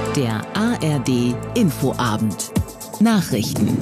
Der ARD Infoabend. Nachrichten.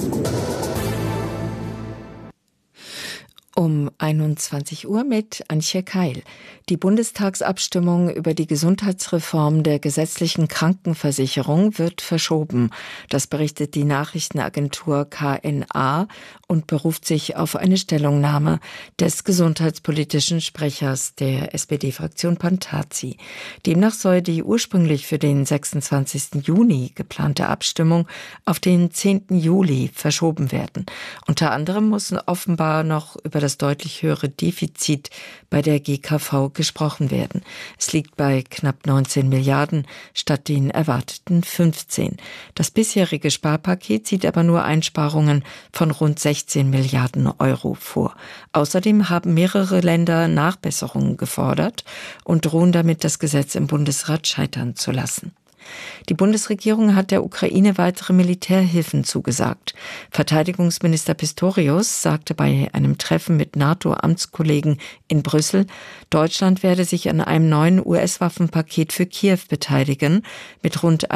Um 21 Uhr mit Antje Keil. Die Bundestagsabstimmung über die Gesundheitsreform der gesetzlichen Krankenversicherung wird verschoben. Das berichtet die Nachrichtenagentur KNA und beruft sich auf eine Stellungnahme des gesundheitspolitischen Sprechers der SPD-Fraktion Pantazi. Demnach soll die ursprünglich für den 26. Juni geplante Abstimmung auf den 10. Juli verschoben werden. Unter anderem muss offenbar noch über das deutlich höhere Defizit bei der GKV gesprochen werden. Es liegt bei knapp 19 Milliarden statt den erwarteten 15. Das bisherige Sparpaket sieht aber nur Einsparungen von rund 16 Milliarden Euro vor. Außerdem haben mehrere Länder Nachbesserungen gefordert und drohen damit, das Gesetz im Bundesrat scheitern zu lassen. Die Bundesregierung hat der Ukraine weitere Militärhilfen zugesagt. Verteidigungsminister Pistorius sagte bei einem Treffen mit NATO-Amtskollegen in Brüssel, Deutschland werde sich an einem neuen US-Waffenpaket für Kiew beteiligen mit rund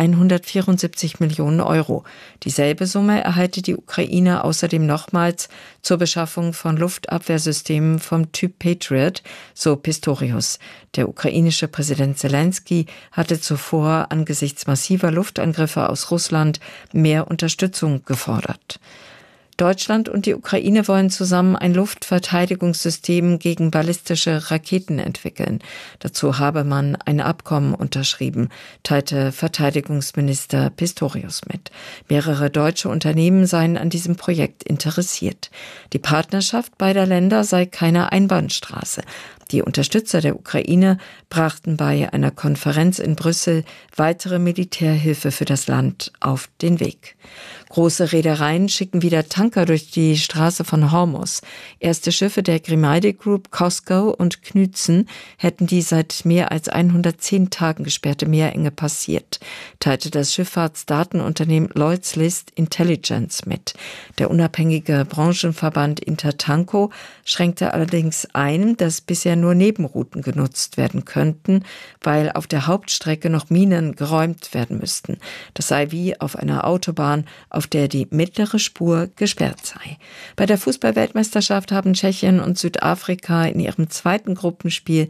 174 Millionen Euro. Dieselbe Summe erhalte die Ukraine außerdem nochmals zur Beschaffung von Luftabwehrsystemen vom Typ Patriot, so Pistorius. Der ukrainische Präsident Zelensky hatte zuvor angesichts massiver Luftangriffe aus Russland mehr Unterstützung gefordert. Deutschland und die Ukraine wollen zusammen ein Luftverteidigungssystem gegen ballistische Raketen entwickeln. Dazu habe man ein Abkommen unterschrieben, teilte Verteidigungsminister Pistorius mit. Mehrere deutsche Unternehmen seien an diesem Projekt interessiert. Die Partnerschaft beider Länder sei keine Einbahnstraße. Die Unterstützer der Ukraine brachten bei einer Konferenz in Brüssel weitere Militärhilfe für das Land auf den Weg. Große Reedereien schicken wieder Tanker durch die Straße von Hormuz. Erste Schiffe der Grimaldi Group, COSCO und Knützen hätten die seit mehr als 110 Tagen gesperrte Meerenge passiert, teilte das Schifffahrtsdatenunternehmen Lloyd's List Intelligence mit. Der unabhängige Branchenverband Intertanko schränkte allerdings ein, dass bisher nur Nebenrouten genutzt werden könnten, weil auf der Hauptstrecke noch Minen geräumt werden müssten. Das sei wie auf einer Autobahn, auf der die mittlere Spur gesperrt sei. Bei der Fußball-Weltmeisterschaft haben Tschechien und Südafrika in ihrem zweiten Gruppenspiel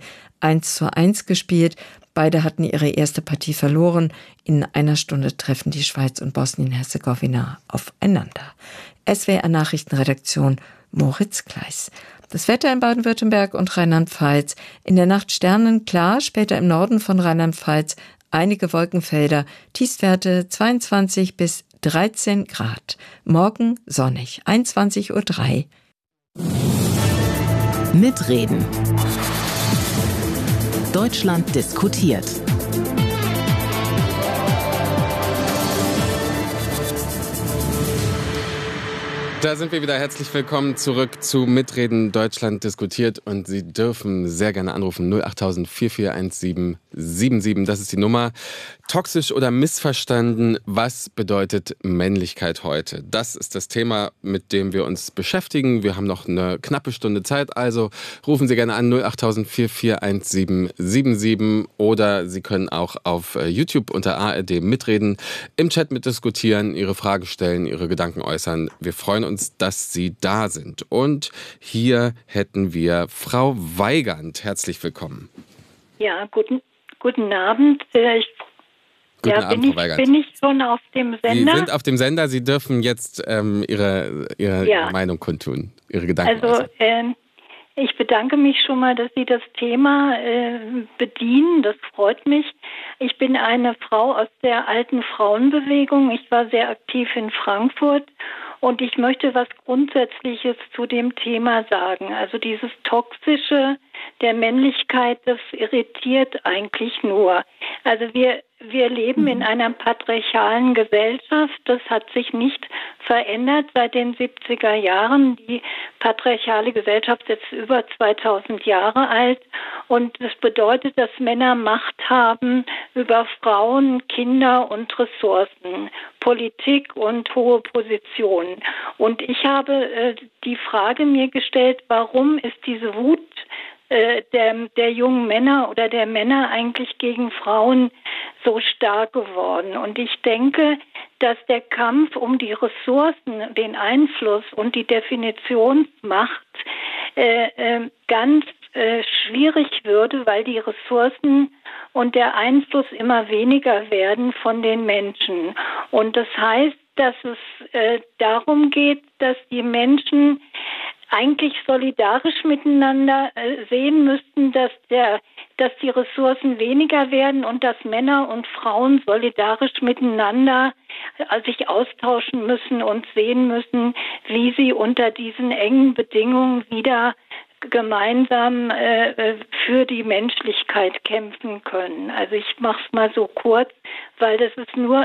1:1 gespielt. Beide hatten ihre erste Partie verloren. In einer Stunde treffen die Schweiz und Bosnien-Herzegowina aufeinander. SWR Nachrichtenredaktion Moritz Kleis. Das Wetter in Baden-Württemberg und Rheinland-Pfalz. In der Nacht sternenklar, später im Norden von Rheinland-Pfalz einige Wolkenfelder, Tiefstwerte 22 bis 13 Grad. Morgen sonnig, 21:03 Uhr. Mitreden. Deutschland diskutiert. Da sind wir wieder. Herzlich willkommen zurück zu Mitreden Deutschland diskutiert und Sie dürfen sehr gerne anrufen 08000 441777. Das ist die Nummer. Toxisch oder missverstanden, was bedeutet Männlichkeit heute? Das ist das Thema, mit dem wir uns beschäftigen. Wir haben noch eine knappe Stunde Zeit, also rufen Sie gerne an 08000 441777 oder Sie können auch auf YouTube unter ARD mitreden, im Chat mitdiskutieren, Ihre Fragen stellen, Ihre Gedanken äußern. Wir freuen uns, dass Sie da sind. Und hier hätten wir Frau Weigand. Herzlich willkommen. Ja, guten Abend. Guten Abend, Frau Weigand. Bin ich schon auf dem Sender? Sie sind auf dem Sender. Sie dürfen jetzt Ihre Meinung kundtun, Ihre Gedanken äußern. Ich bedanke mich schon mal, dass Sie das Thema bedienen. Das freut mich. Ich bin eine Frau aus der alten Frauenbewegung. Ich war sehr aktiv in Frankfurt. Und ich möchte was Grundsätzliches zu dem Thema sagen. Also dieses Toxische der Männlichkeit, das irritiert eigentlich nur. Also wir leben in einer patriarchalen Gesellschaft. Das hat sich nicht verändert seit den 70er Jahren. Die patriarchale Gesellschaft ist über 2000 Jahre alt. Und das bedeutet, dass Männer Macht haben über Frauen, Kinder und Ressourcen, Politik und hohe Positionen. Und ich habe die Frage mir gestellt, warum ist diese Wut der jungen Männer oder der Männer eigentlich gegen Frauen so stark geworden. Und ich denke, dass der Kampf um die Ressourcen, den Einfluss und die Definitionsmacht ganz schwierig würde, weil die Ressourcen und der Einfluss immer weniger werden von den Menschen. Und das heißt, dass es darum geht, dass die Menschen eigentlich solidarisch miteinander sehen müssten, dass die Ressourcen weniger werden und dass Männer und Frauen solidarisch miteinander sich austauschen müssen und sehen müssen, wie sie unter diesen engen Bedingungen wieder gemeinsam für die Menschlichkeit kämpfen können. Also ich mache es mal so kurz, weil das ist nur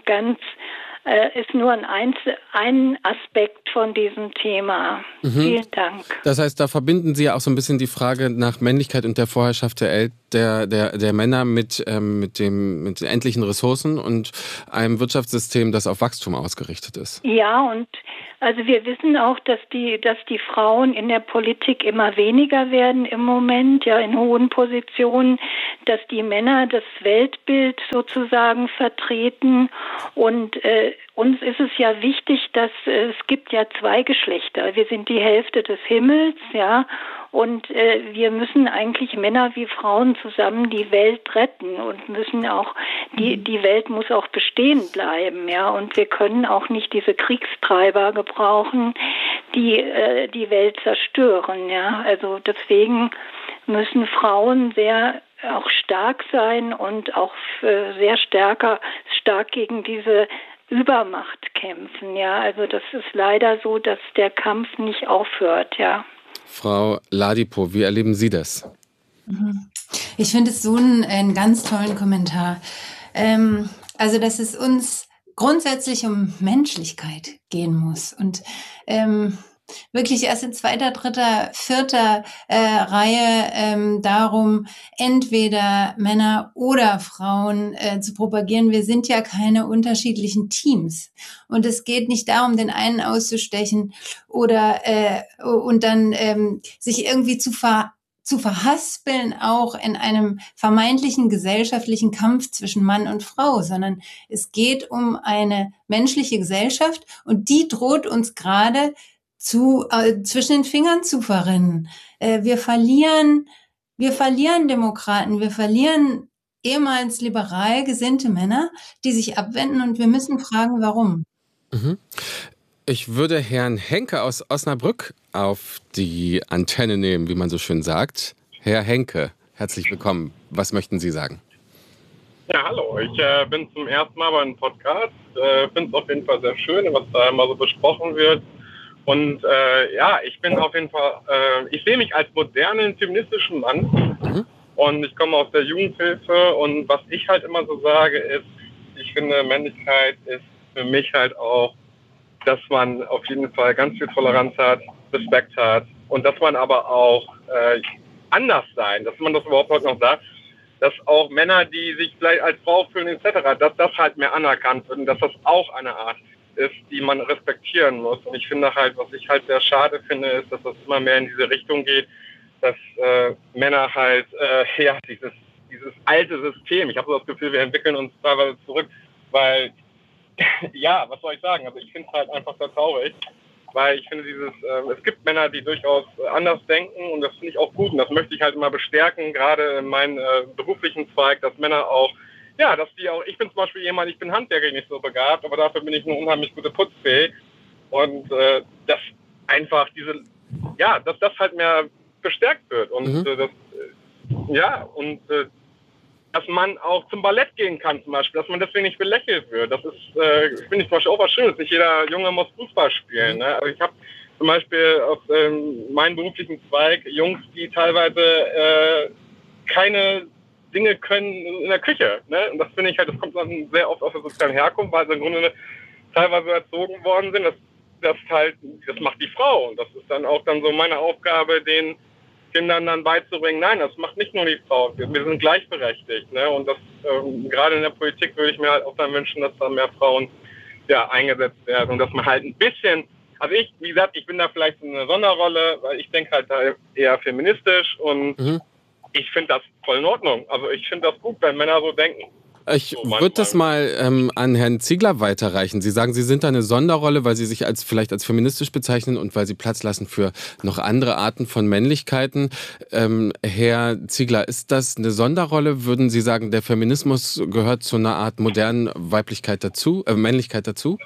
ein Aspekt von diesem Thema. Vielen Dank. Das heißt, da verbinden Sie ja auch so ein bisschen die Frage nach Männlichkeit und der Vorherrschaft der Männer mit den endlichen Ressourcen und einem Wirtschaftssystem, das auf Wachstum ausgerichtet ist. Ja, und also wir wissen auch, dass die Frauen in der Politik immer weniger werden im Moment, ja, in hohen Positionen, dass die Männer das Weltbild sozusagen vertreten. Und uns ist es ja wichtig, dass es gibt ja zwei Geschlechter. Wir sind die Hälfte des Himmels, ja, und wir müssen eigentlich Männer wie Frauen zusammen die Welt retten und müssen auch die Welt muss auch bestehen bleiben, ja, und wir können auch nicht diese Kriegstreiber gebrauchen, die die Welt zerstören, ja. Also deswegen müssen Frauen sehr auch stark sein und auch sehr stark gegen diese Übermacht kämpfen, ja. Also das ist leider so, dass der Kampf nicht aufhört, ja. Frau Ladipo, wie erleben Sie das? Ich finde es so einen ganz tollen Kommentar. Also, dass es uns grundsätzlich um Menschlichkeit gehen muss und wirklich erst in zweiter, dritter, vierter Reihe darum, entweder Männer oder Frauen zu propagieren. Wir sind ja keine unterschiedlichen Teams. Und es geht nicht darum, den einen auszustechen oder und dann sich irgendwie zu verhaspeln, auch in einem vermeintlichen gesellschaftlichen Kampf zwischen Mann und Frau, sondern es geht um eine menschliche Gesellschaft und die droht uns gerade zwischen den Fingern zu verrinnen. Wir verlieren Demokraten, wir verlieren ehemals liberal gesinnte Männer, die sich abwenden und wir müssen fragen, warum. Ich würde Herrn Henke aus Osnabrück auf die Antenne nehmen, wie man so schön sagt. Herr Henke, herzlich willkommen. Was möchten Sie sagen? Ja, hallo. Ich bin zum ersten Mal beim Podcast. Finde es auf jeden Fall sehr schön, was da immer so besprochen wird. Und ich bin auf jeden Fall, ich sehe mich als modernen, feministischen Mann. Und ich komme aus der Jugendhilfe. Und was ich halt immer so sage, ist, ich finde, Männlichkeit ist für mich halt auch, dass man auf jeden Fall ganz viel Toleranz hat, Respekt hat und dass man aber auch anders sein, dass man das überhaupt heute noch sagt, dass auch Männer, die sich vielleicht als Frau fühlen etc., dass das halt mehr anerkannt wird und dass das auch eine Art ist, die man respektieren muss. Und ich finde halt, was ich halt sehr schade finde, ist, dass das immer mehr in diese Richtung geht, dass Männer halt dieses alte System, ich habe so das Gefühl, wir entwickeln uns teilweise zurück, weil ja, was soll ich sagen? Also ich finde es halt einfach sehr traurig, weil ich finde es gibt Männer, die durchaus anders denken und das finde ich auch gut und das möchte ich halt immer bestärken, gerade in meinem beruflichen Zweig, dass Männer auch, ja, dass die auch, ich bin zum Beispiel jemand, ich bin handwerklich nicht so begabt, aber dafür bin ich eine unheimlich gute Putzfee und dass einfach dass das halt mehr bestärkt wird und dass man auch zum Ballett gehen kann zum Beispiel, dass man deswegen nicht belächelt wird. Das ist, finde ich zum Beispiel auch was Schönes. Nicht jeder Junge muss Fußball spielen. Ne? Also ich habe zum Beispiel aus meinem beruflichen Zweig Jungs, die teilweise keine Dinge können in der Küche. Ne? Und das finde ich halt, das kommt dann sehr oft aus der sozialen Herkunft, weil sie im Grunde teilweise erzogen worden sind. Das macht die Frau. Und das ist dann auch dann so meine Aufgabe, den Kindern dann beizubringen, nein, das macht nicht nur die Frau, wir sind gleichberechtigt. Ne? Und das gerade in der Politik würde ich mir halt auch dann wünschen, dass da mehr Frauen eingesetzt werden und dass man halt ein bisschen Also wie gesagt, ich bin da vielleicht in einer Sonderrolle, weil ich denke halt da eher feministisch und ich finde das voll in Ordnung. Also ich finde das gut, wenn Männer so denken. Ich würde das mal an Herrn Ziegler weiterreichen. Sie sagen, Sie sind da eine Sonderrolle, weil Sie sich vielleicht als feministisch bezeichnen und weil Sie Platz lassen für noch andere Arten von Männlichkeiten. Herr Ziegler, ist das eine Sonderrolle? Würden Sie sagen, der Feminismus gehört zu einer Art modernen Weiblichkeit dazu, Männlichkeit dazu?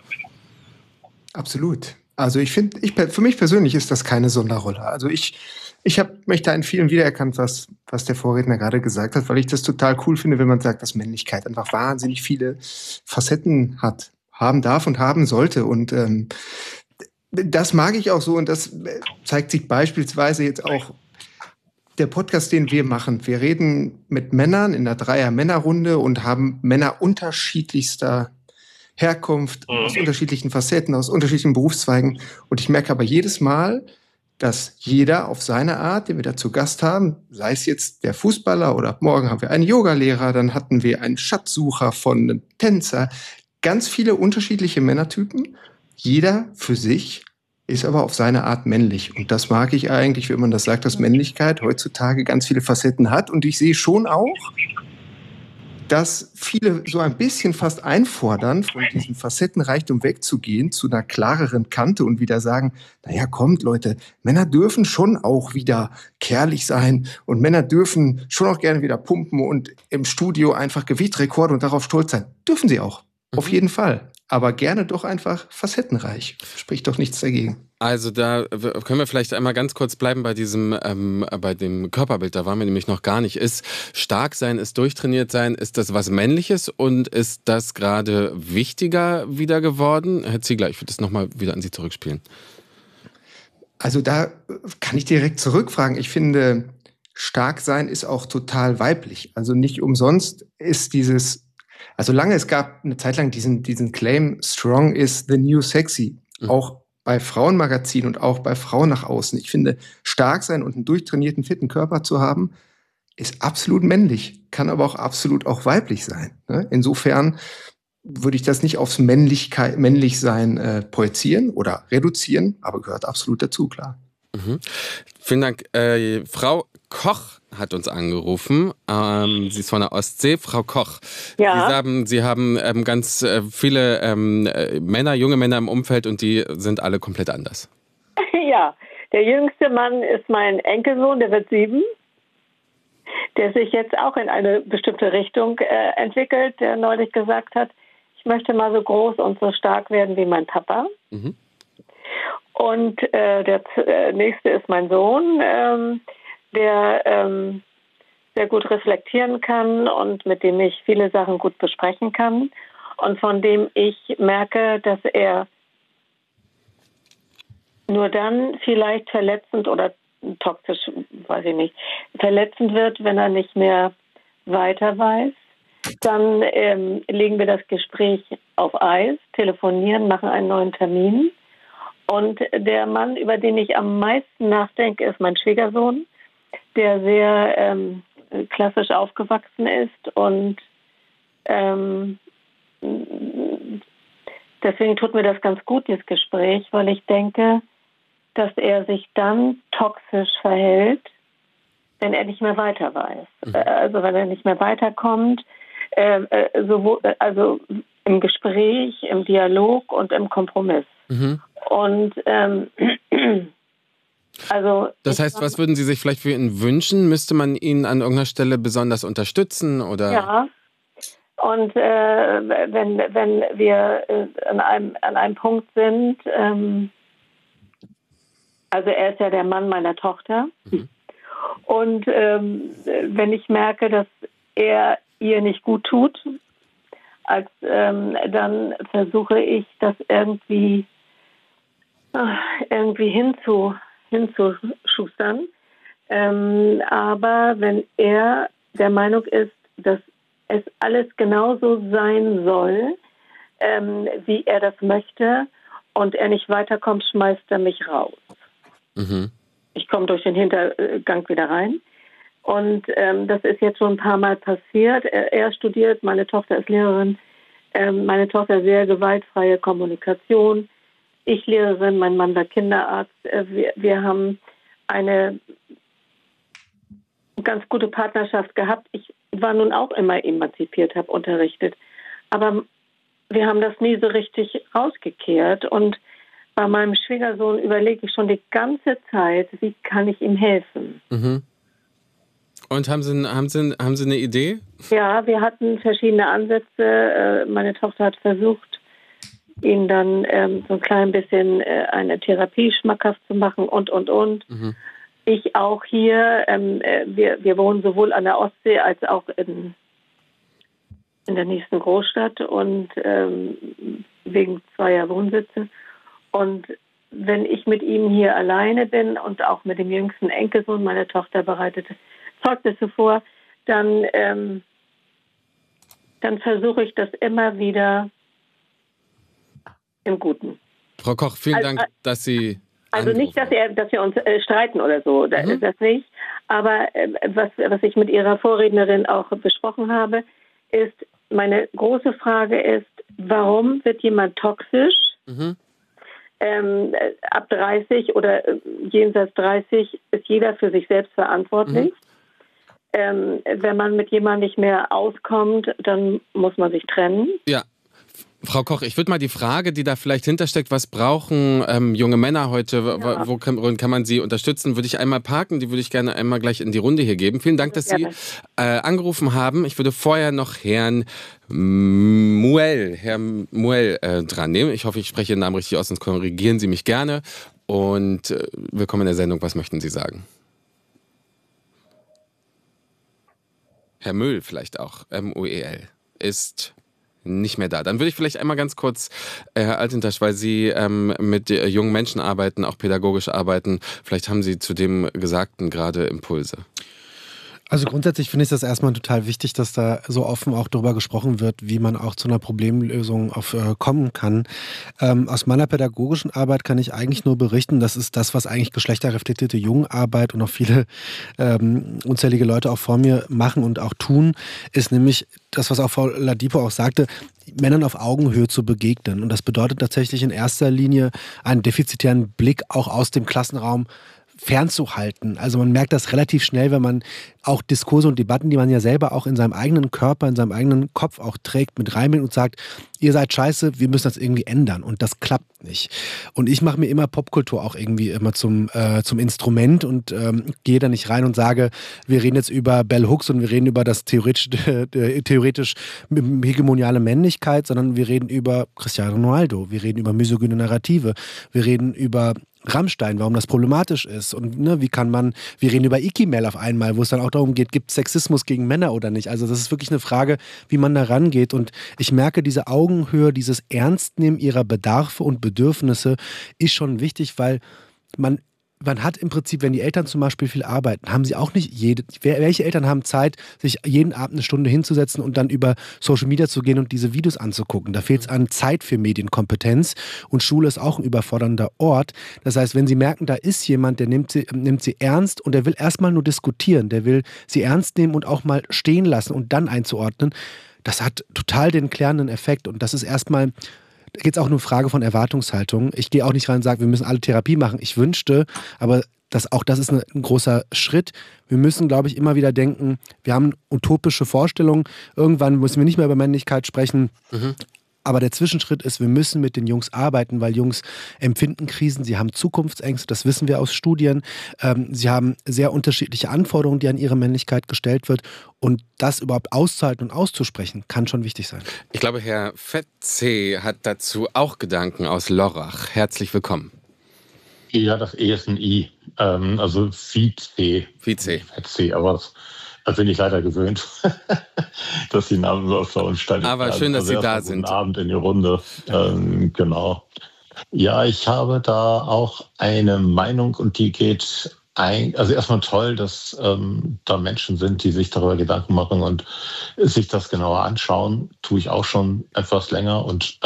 Absolut. Also ich finde, für mich persönlich ist das keine Sonderrolle. Also ich habe mich da in vielen wiedererkannt, was der Vorredner gerade gesagt hat, weil ich das total cool finde, wenn man sagt, dass Männlichkeit einfach wahnsinnig viele Facetten haben darf und haben sollte. Und das mag ich auch so und das zeigt sich beispielsweise jetzt auch der Podcast, den wir machen. Wir reden mit Männern in einer Dreier-Männer-Runde und haben Männer unterschiedlichster Herkunft, aus unterschiedlichen Facetten, aus unterschiedlichen Berufszweigen. Und ich merke aber jedes Mal, dass jeder auf seine Art, den wir da zu Gast haben, sei es jetzt der Fußballer oder ab morgen haben wir einen Yogalehrer, dann hatten wir einen Schatzsucher von einem Tänzer, ganz viele unterschiedliche Männertypen. Jeder für sich ist aber auf seine Art männlich. Und das mag ich eigentlich, wenn man das sagt, dass Männlichkeit heutzutage ganz viele Facetten hat. Und ich sehe schon auch, dass viele so ein bisschen fast einfordern, von diesem Facettenreichtum wegzugehen, zu einer klareren Kante und wieder sagen, naja, kommt Leute, Männer dürfen schon auch wieder kerlich sein und Männer dürfen schon auch gerne wieder pumpen und im Studio einfach Gewichtrekorde und darauf stolz sein. Dürfen sie auch, auf jeden Fall. Aber gerne doch einfach facettenreich. Spricht doch nichts dagegen. Also da können wir vielleicht einmal ganz kurz bleiben bei bei dem Körperbild, da waren wir nämlich noch gar nicht. Ist stark sein, ist durchtrainiert sein, ist das was Männliches und ist das gerade wichtiger wieder geworden? Herr Ziegler, ich würde das nochmal wieder an Sie zurückspielen. Also da kann ich direkt zurückfragen. Ich finde, stark sein ist auch total weiblich. Also nicht umsonst ist also es gab eine Zeit lang diesen Claim, strong is the new sexy. Auch bei Frauenmagazinen und auch bei Frauen nach außen. Ich finde, stark sein und einen durchtrainierten, fitten Körper zu haben, ist absolut männlich, kann aber auch absolut auch weiblich sein. Ne? Insofern würde ich das nicht aufs Männlichsein projizieren oder reduzieren, aber gehört absolut dazu, klar. Vielen Dank. Frau Koch hat uns angerufen. Sie ist von der Ostsee. Frau Koch, ja. Sie haben ganz viele junge Männer im Umfeld und die sind alle komplett anders. Ja, der jüngste Mann ist mein Enkelsohn, der wird 7, der sich jetzt auch in eine bestimmte Richtung entwickelt, der neulich gesagt hat, ich möchte mal so groß und so stark werden wie mein Papa. Und der nächste ist mein Sohn, der sehr gut reflektieren kann und mit dem ich viele Sachen gut besprechen kann und von dem ich merke, dass er nur dann vielleicht verletzend oder toxisch, weiß ich nicht, verletzend wird, wenn er nicht mehr weiter weiß. Dann legen wir das Gespräch auf Eis, telefonieren, machen einen neuen Termin. Und der Mann, über den ich am meisten nachdenke, ist mein Schwiegersohn, der sehr klassisch aufgewachsen ist. Und deswegen tut mir das ganz gut, dieses Gespräch, weil ich denke, dass er sich dann toxisch verhält, wenn er nicht mehr weiter weiß. Also wenn er nicht mehr weiterkommt, also im Gespräch, im Dialog und im Kompromiss. Und also das heißt, was würden Sie sich vielleicht für ihn wünschen? Müsste man ihn an irgendeiner Stelle besonders unterstützen? Oder? Ja, und wenn wir an einem Punkt sind, also er ist ja der Mann meiner Tochter, und wenn ich merke, dass er ihr nicht gut tut, dann versuche ich das irgendwie hinzuschustern. Aber wenn er der Meinung ist, dass es alles genauso sein soll, wie er das möchte, und er nicht weiterkommt, schmeißt er mich raus. Ich komme durch den Hintergang wieder rein. Und das ist jetzt schon ein paar Mal passiert. Er studiert, meine Tochter ist Lehrerin. Meine Tochter sehr gewaltfreie Kommunikation. Ich Lehrerin, mein Mann war Kinderarzt. Wir haben eine ganz gute Partnerschaft gehabt. Ich war nun auch immer emanzipiert, habe unterrichtet. Aber wir haben das nie so richtig rausgekehrt. Und bei meinem Schwiegersohn überlege ich schon die ganze Zeit, wie kann ich ihm helfen. Mhm. Und haben Sie eine Idee? Ja, wir hatten verschiedene Ansätze. Meine Tochter hat versucht, ihn dann so ein klein bisschen eine Therapie schmackhaft zu machen und. Mhm. Ich auch hier. Wir wohnen sowohl an der Ostsee als auch in der nächsten Großstadt und wegen 2 Wohnsitze. Und wenn ich mit ihm hier alleine bin und auch mit dem jüngsten Enkelsohn, meine Tochter bereitet Zeugnisse vor, dann versuche ich das immer wieder im Guten. Frau Koch, vielen Dank, dass Sie also nicht, dass wir uns streiten oder so, das nicht. Aber was ich mit Ihrer Vorrednerin auch besprochen habe, ist, meine große Frage ist, warum wird jemand toxisch? Mhm. Ab 30 oder jenseits 30 ist jeder für sich selbst verantwortlich. Mhm. Wenn man mit jemandem nicht mehr auskommt, dann muss man sich trennen. Ja. Frau Koch, ich würde mal die Frage, die da vielleicht hintersteckt, was brauchen junge Männer heute, wo kann man sie unterstützen, würde ich einmal parken, die würde ich gerne einmal gleich in die Runde hier geben. Vielen Dank, dass Sie angerufen haben. Ich würde vorher noch Herrn Muel dran nehmen. Ich hoffe, ich spreche Ihren Namen richtig aus, sonst korrigieren Sie mich gerne. Und willkommen in der Sendung. Was möchten Sie sagen? Herr Müll vielleicht auch, M-U-E-L, ist nicht mehr da. Dann würde ich vielleicht einmal ganz kurz, Herr Altintasch, weil Sie mit jungen Menschen arbeiten, auch pädagogisch arbeiten, vielleicht haben Sie zu dem Gesagten gerade Impulse. Also grundsätzlich finde ich das erstmal total wichtig, dass da so offen auch darüber gesprochen wird, wie man auch zu einer Problemlösung kommen kann. Aus meiner pädagogischen Arbeit kann ich eigentlich nur berichten, das ist das, was eigentlich geschlechterreflektierte Jugendarbeit und auch viele unzählige Leute auch vor mir machen und auch tun, ist nämlich das, was auch Frau Ladipo auch sagte, Männern auf Augenhöhe zu begegnen. Und das bedeutet tatsächlich in erster Linie einen defizitären Blick auch aus dem Klassenraum fernzuhalten. Also man merkt das relativ schnell, wenn man auch Diskurse und Debatten, die man ja selber auch in seinem eigenen Körper, in seinem eigenen Kopf auch trägt, mit reinbringt und sagt, ihr seid scheiße, wir müssen das irgendwie ändern. Und das klappt nicht. Und ich mache mir immer Popkultur auch irgendwie immer zum Instrument und gehe da nicht rein und sage, wir reden jetzt über Bell Hooks und wir reden über das theoretisch hegemoniale Männlichkeit, sondern wir reden über Cristiano Ronaldo, wir reden über misogyne Narrative, wir reden über Rammstein, warum das problematisch ist und wir reden über Ikimel auf einmal, wo es dann auch darum geht, gibt es Sexismus gegen Männer oder nicht? Also das ist wirklich eine Frage, wie man da rangeht und ich merke, diese Augenhöhe, dieses Ernstnehmen ihrer Bedarfe und Bedürfnisse ist schon wichtig, weil man hat im Prinzip, wenn die Eltern zum Beispiel viel arbeiten, haben sie auch nicht welche Eltern haben Zeit, sich jeden Abend eine Stunde hinzusetzen und dann über Social Media zu gehen und diese Videos anzugucken. Da fehlt es an Zeit für Medienkompetenz und Schule ist auch ein überfordernder Ort. Das heißt, wenn sie merken, da ist jemand, der nimmt sie ernst und der will erstmal nur diskutieren, der will sie ernst nehmen und auch mal stehen lassen und dann einzuordnen, das hat total den klärenden Effekt und das ist erstmal. Da geht es auch um eine Frage von Erwartungshaltung. Ich gehe auch nicht rein und sage, wir müssen alle Therapie machen. Ich wünschte, aber das ist ein großer Schritt. Wir müssen, glaube ich, immer wieder denken, wir haben utopische Vorstellungen. Irgendwann müssen wir nicht mehr über Männlichkeit sprechen. Mhm. Aber der Zwischenschritt ist, wir müssen mit den Jungs arbeiten, weil Jungs empfinden Krisen, sie haben Zukunftsängste, das wissen wir aus Studien. Sie haben sehr unterschiedliche Anforderungen, die an ihre Männlichkeit gestellt wird. Und das überhaupt auszuhalten und auszusprechen, kann schon wichtig sein. Ich glaube, Herr Fetze hat dazu auch Gedanken aus Lörrach. Herzlich willkommen. Ja, das E ist ein I, also Vize. Fetze, aber das bin ich leider gewöhnt, dass die Namen so öfter unständig sind. Aber schön, dass Sie da sind. Guten Abend in die Runde. Genau. Ja, ich habe da auch eine Meinung und die geht also erstmal toll, dass da Menschen sind, die sich darüber Gedanken machen und sich das genauer anschauen. Tue ich auch schon etwas länger und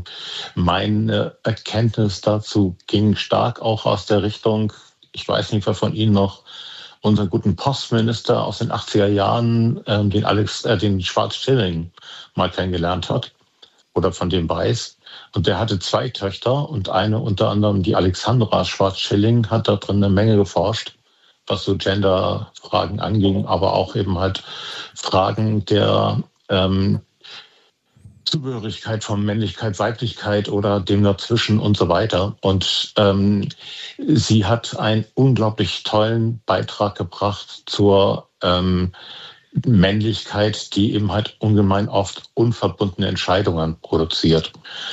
meine Erkenntnis dazu ging stark auch aus der Richtung, ich weiß nicht, wer von Ihnen noch unseren guten Postminister aus den 80er Jahren, den Schwarz-Schilling mal kennengelernt hat. oder von dem weiß. Und der hatte 2 Töchter und eine unter anderem, die Alexandra Schwarz-Schilling, hat da drin eine Menge geforscht, was so Gender-Fragen anging, aber auch eben halt Fragen der Zugehörigkeit von Männlichkeit, Weiblichkeit oder dem dazwischen und so weiter. Und sie hat einen unglaublich tollen Beitrag gebracht zur Männlichkeit, die eben halt ungemein oft unverbundene Entscheidungen produziert.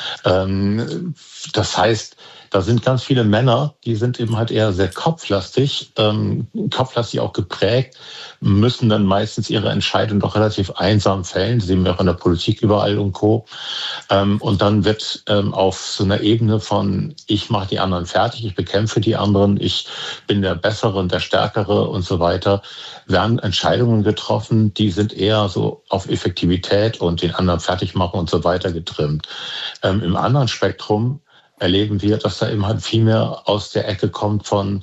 Das heißt, da sind ganz viele Männer, die sind eben halt eher sehr kopflastig auch geprägt, müssen dann meistens ihre Entscheidung doch relativ einsam fällen. Sie sehen wir auch in der Politik überall und Co. Und dann wird auf so einer Ebene von ich mache die anderen fertig, ich bekämpfe die anderen, ich bin der Bessere und der Stärkere und so weiter, werden Entscheidungen getroffen, die sind eher so auf Effektivität und den anderen fertig machen und so weiter getrimmt. Im anderen Spektrum erleben wir, dass da eben halt viel mehr aus der Ecke kommt von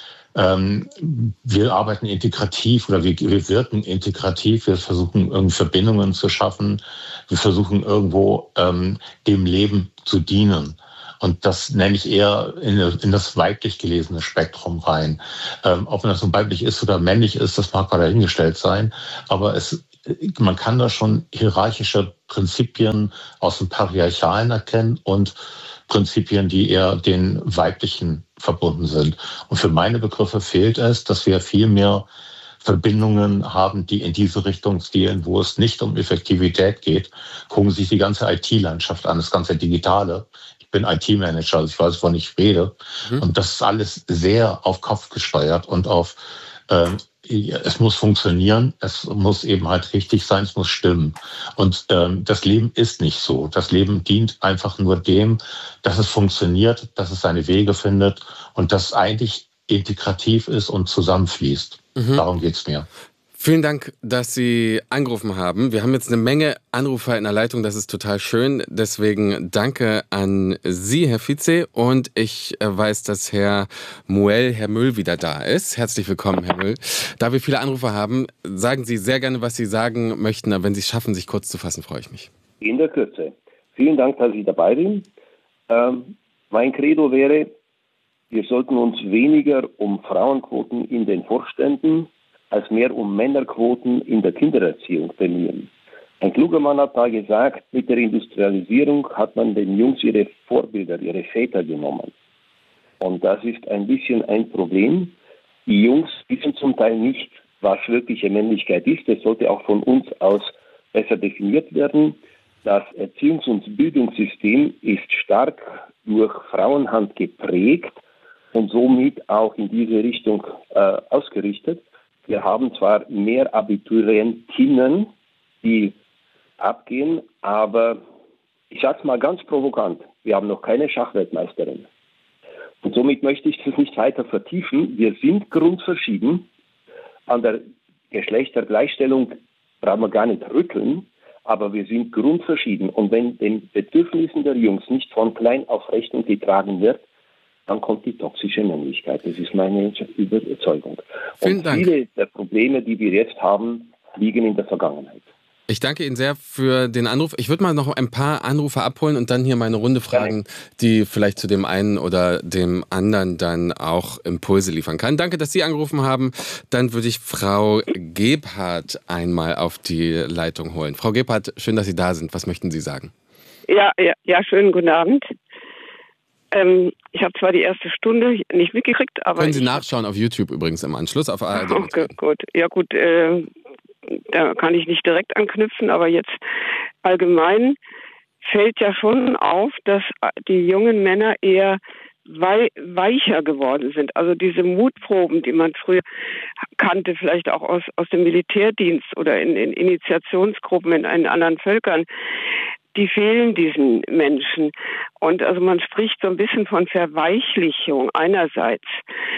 wir arbeiten integrativ oder wir wirken integrativ, wir versuchen irgendwie Verbindungen zu schaffen, wir versuchen irgendwo dem Leben zu dienen. Und das nenne ich eher in das weiblich gelesene Spektrum rein. Ob das nun weiblich ist oder männlich ist, das mag mal dahingestellt sein, aber man kann da schon hierarchische Prinzipien aus dem Patriarchalen erkennen und Prinzipien, die eher den Weiblichen verbunden sind. Und für meine Begriffe fehlt es, dass wir viel mehr Verbindungen haben, die in diese Richtung zielen, wo es nicht um Effektivität geht. Gucken Sie sich die ganze IT-Landschaft an, das ganze Digitale. Ich bin IT-Manager, also ich weiß, wovon ich rede. Und das ist alles sehr auf Kopf gesteuert und auf es muss funktionieren, es muss eben halt richtig sein, es muss stimmen. Und das Leben ist nicht so. Das Leben dient einfach nur dem, dass es funktioniert, dass es seine Wege findet und dass es eigentlich integrativ ist und zusammenfließt. Darum geht's mir. Vielen Dank, dass Sie angerufen haben. Wir haben jetzt eine Menge Anrufer in der Leitung, das ist total schön. Deswegen danke an Sie, Herr Vize. Und ich weiß, dass Herr Müll wieder da ist. Herzlich willkommen, Herr Müll. Da wir viele Anrufer haben, sagen Sie sehr gerne, was Sie sagen möchten. Aber wenn Sie es schaffen, sich kurz zu fassen, freue ich mich. In der Kürze. Vielen Dank, dass ich dabei bin. Mein Credo wäre, wir sollten uns weniger um Frauenquoten in den Vorständen als mehr um Männerquoten in der Kindererziehung bemühen. Ein kluger Mann hat da gesagt, mit der Industrialisierung hat man den Jungs ihre Vorbilder, ihre Väter genommen. Und das ist ein bisschen ein Problem. Die Jungs wissen zum Teil nicht, was wirkliche Männlichkeit ist. Das sollte auch von uns aus besser definiert werden. Das Erziehungs- und Bildungssystem ist stark durch Frauenhand geprägt und somit auch in diese Richtung ausgerichtet. Wir haben zwar mehr Abiturientinnen, die abgehen, aber ich sage es mal ganz provokant, wir haben noch keine Schachweltmeisterin. Und somit möchte ich das nicht weiter vertiefen. Wir sind grundverschieden. An der Geschlechtergleichstellung brauchen wir gar nicht rütteln, aber wir sind grundverschieden. Und wenn den Bedürfnissen der Jungs nicht von klein auf Rechnung getragen wird, dann kommt die toxische Männlichkeit. Das ist meine Überzeugung. Und viele der Probleme, die wir jetzt haben, liegen in der Vergangenheit. Ich danke Ihnen sehr für den Anruf. Ich würde mal noch ein paar Anrufer abholen und dann hier meine Runde fragen, die vielleicht zu dem einen oder dem anderen dann auch Impulse liefern kann. Danke, dass Sie angerufen haben. Dann würde ich Frau Gebhardt einmal auf die Leitung holen. Frau Gebhardt, schön, dass Sie da sind. Was möchten Sie sagen? Ja, schönen guten Abend. Ich habe zwar die erste Stunde nicht mitgekriegt, aber... Können Sie nachschauen auf YouTube übrigens im Anschluss auf ARD. Okay, gut. Ja gut, da kann ich nicht direkt anknüpfen, aber jetzt allgemein fällt ja schon auf, dass die jungen Männer eher weicher geworden sind. Also diese Mutproben, die man früher kannte, vielleicht auch aus dem Militärdienst oder in Initiationsgruppen in anderen Völkern, die fehlen diesen Menschen. Und also man spricht so ein bisschen von Verweichlichung einerseits.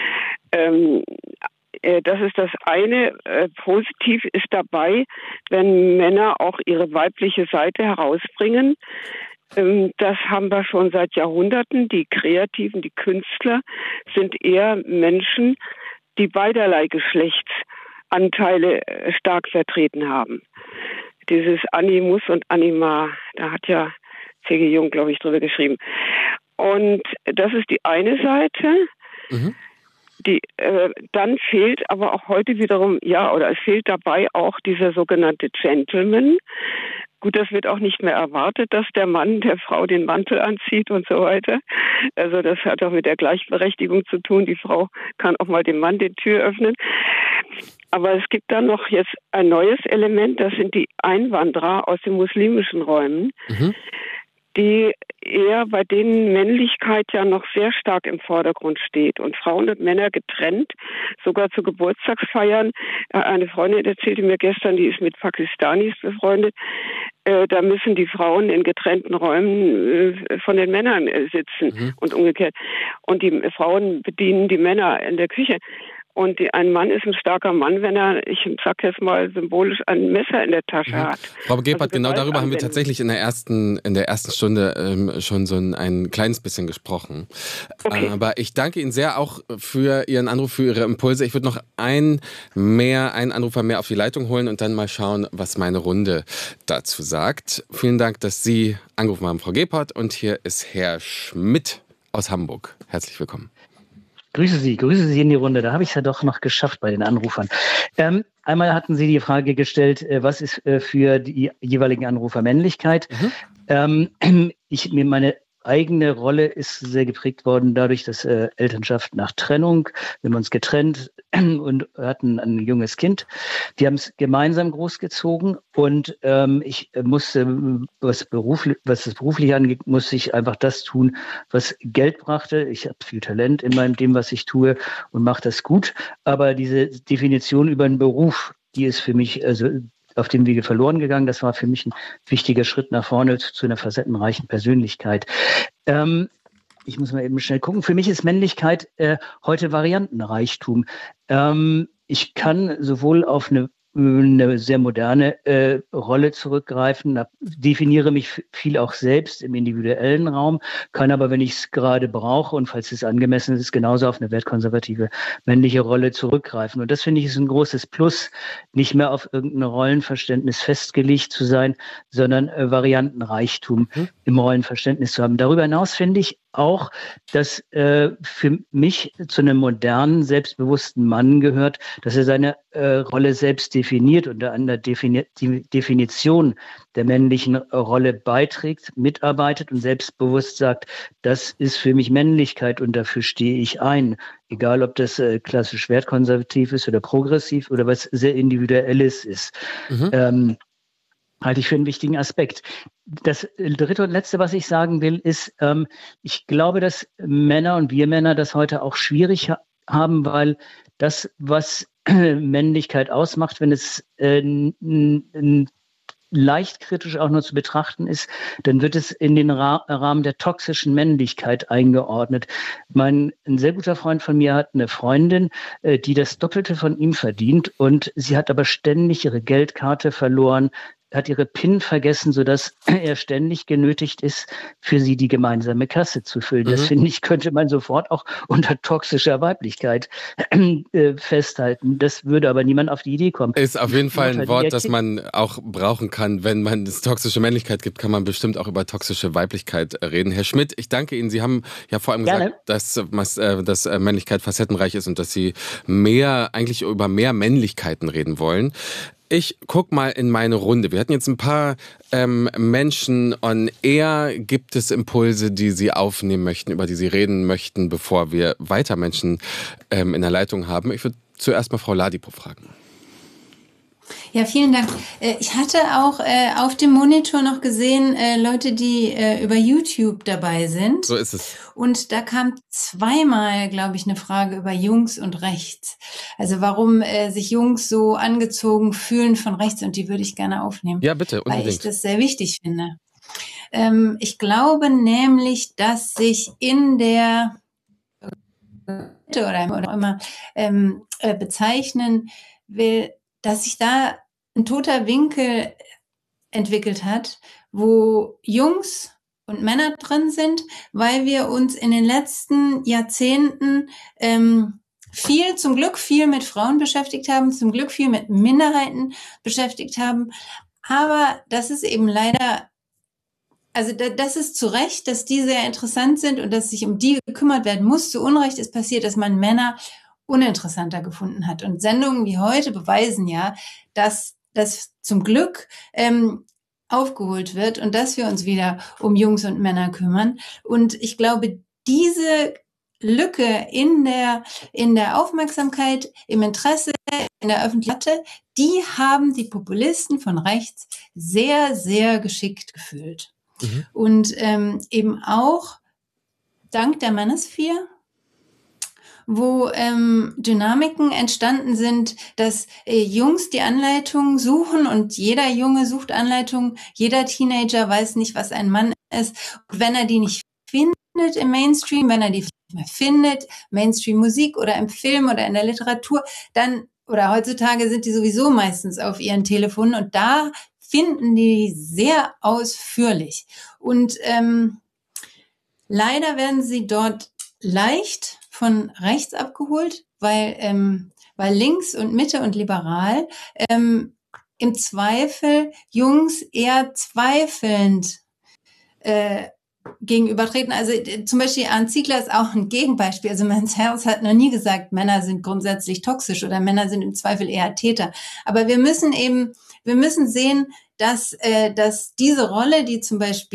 Das ist das eine. Positiv ist dabei, wenn Männer auch ihre weibliche Seite herausbringen. Das haben wir schon seit Jahrhunderten. Die Kreativen, die Künstler sind eher Menschen, die beiderlei Geschlechtsanteile stark vertreten haben. Dieses Animus und Anima, da hat ja C.G. Jung, glaube ich, drüber geschrieben. Und das ist die eine Seite. Dann fehlt aber auch heute wiederum, oder es fehlt dabei auch dieser sogenannte Gentleman. Gut, das wird auch nicht mehr erwartet, dass der Mann der Frau den Mantel anzieht und so weiter. Also das hat auch mit der Gleichberechtigung zu tun. Die Frau kann auch mal dem Mann die Tür öffnen. Aber es gibt dann noch jetzt ein neues Element, das sind die Einwanderer aus den muslimischen Räumen, die eher bei denen Männlichkeit ja noch sehr stark im Vordergrund steht und Frauen und Männer getrennt, sogar zu Geburtstagsfeiern. Eine Freundin erzählte mir gestern, die ist mit Pakistanis befreundet, da müssen die Frauen in getrennten Räumen von den Männern sitzen und umgekehrt. Und die Frauen bedienen die Männer in der Küche. Und ein Mann ist ein starker Mann, wenn er, ich sag jetzt mal symbolisch, ein Messer in der Tasche hat. Frau Gebhardt, genau darüber haben wir tatsächlich in der ersten Stunde schon so ein kleines bisschen gesprochen. Okay. Aber ich danke Ihnen sehr auch für Ihren Anruf, für Ihre Impulse. Ich würde noch einen Anrufer mehr auf die Leitung holen und dann mal schauen, was meine Runde dazu sagt. Vielen Dank, dass Sie angerufen haben, Frau Gebhardt. Und hier ist Herr Schmidt aus Hamburg. Herzlich willkommen. Grüße Sie in die Runde. Da habe ich es ja doch noch geschafft bei den Anrufern. Einmal hatten Sie die Frage gestellt, was ist für die jeweiligen Anrufer Männlichkeit? Meine eigene Rolle ist sehr geprägt worden dadurch, dass Elternschaft nach Trennung, wir haben uns getrennt und hatten ein junges Kind. Die haben es gemeinsam großgezogen und ich musste, was das berufliche angeht, musste ich einfach das tun, was Geld brachte. Ich habe viel Talent in dem, was ich tue und mache das gut. Aber diese Definition über einen Beruf, die ist für mich auf dem Wege verloren gegangen. Das war für mich ein wichtiger Schritt nach vorne zu einer facettenreichen Persönlichkeit. Ich muss mal eben schnell gucken. Für mich ist Männlichkeit heute Variantenreichtum. Ich kann sowohl auf eine sehr moderne Rolle zurückgreifen, definiere mich viel auch selbst im individuellen Raum, kann aber, wenn ich es gerade brauche und falls es angemessen ist, genauso auf eine wertkonservative männliche Rolle zurückgreifen. Und das finde ich ist ein großes Plus, nicht mehr auf irgendein Rollenverständnis festgelegt zu sein, sondern Variantenreichtum im Rollenverständnis zu haben. Darüber hinaus finde ich auch, dass für mich zu einem modernen, selbstbewussten Mann gehört, dass er seine Rolle selbst definiert und an der Definition der männlichen Rolle beiträgt, mitarbeitet und selbstbewusst sagt, das ist für mich Männlichkeit und dafür stehe ich ein. Egal, ob das klassisch wertkonservativ ist oder progressiv oder was sehr Individuelles ist. Halte ich für einen wichtigen Aspekt. Das dritte und letzte, was ich sagen will, ist, ich glaube, dass Männer und wir Männer das heute auch schwierig haben, weil das, was Männlichkeit ausmacht, wenn es leicht kritisch auch nur zu betrachten ist, dann wird es in den Rahmen der toxischen Männlichkeit eingeordnet. Ein sehr guter Freund von mir hat eine Freundin, die das Doppelte von ihm verdient und sie hat aber ständig ihre Geldkarte verloren, hat ihre PIN vergessen, sodass er ständig genötigt ist, für sie die gemeinsame Kasse zu füllen. Das finde ich, könnte man sofort auch unter toxischer Weiblichkeit festhalten. Das würde aber niemand auf die Idee kommen. Ist auf jeden Fall ein Wort, das man auch brauchen kann. Wenn man es toxische Männlichkeit gibt, kann man bestimmt auch über toxische Weiblichkeit reden. Herr Schmidt, ich danke Ihnen. Sie haben ja vor allem gesagt, dass Männlichkeit facettenreich ist und dass Sie eigentlich über mehr Männlichkeiten reden wollen. Ich guck mal in meine Runde. Wir hatten jetzt ein paar Menschen on air. Gibt es Impulse, die Sie aufnehmen möchten, über die Sie reden möchten, bevor wir weiter Menschen in der Leitung haben? Ich würde zuerst mal Frau Ladipo fragen. Ja, vielen Dank. Ich hatte auch auf dem Monitor noch gesehen, Leute, die über YouTube dabei sind. So ist es. Und da kam zweimal, glaube ich, eine Frage über Jungs und rechts. Also warum sich Jungs so angezogen fühlen von rechts, und die würde ich gerne aufnehmen. Ja, bitte, unbedingt. Weil ich das sehr wichtig finde. Ich glaube nämlich, dass sich in der oder immer bezeichnen will, dass sich da ein toter Winkel entwickelt hat, wo Jungs und Männer drin sind, weil wir uns in den letzten Jahrzehnten zum Glück viel mit Frauen beschäftigt haben, zum Glück viel mit Minderheiten beschäftigt haben. Aber das ist eben leider also das ist zu Recht, dass die sehr interessant sind und dass sich um die gekümmert werden muss. Zu Unrecht ist passiert, dass man Männer uninteressanter gefunden hat. Und Sendungen wie heute beweisen ja, dass das zum Glück aufgeholt wird und dass wir uns wieder um Jungs und Männer kümmern. Und ich glaube, diese Lücke in der Aufmerksamkeit, im Interesse, in der Öffentlichkeit, die haben die Populisten von rechts sehr, sehr geschickt gefüllt. Und eben auch dank der Manosphere, wo Dynamiken entstanden sind, dass Jungs die Anleitung suchen und jeder Junge sucht Anleitung, jeder Teenager weiß nicht, was ein Mann ist. Und wenn er die nicht findet im Mainstream, wenn er die nicht mehr findet, Mainstream-Musik oder im Film oder in der Literatur, dann, oder heutzutage sind die sowieso meistens auf ihren Telefonen und da finden die sehr ausführlich. Und leider werden sie dort leicht von rechts abgeholt, weil links und Mitte und liberal im Zweifel Jungs eher zweifelnd gegenübertreten. Also zum Beispiel Arndt Ziegler ist auch ein Gegenbeispiel. Also Men's Health hat noch nie gesagt, Männer sind grundsätzlich toxisch oder Männer sind im Zweifel eher Täter. Aber wir müssen sehen, dass diese Rolle, die zum Beispiel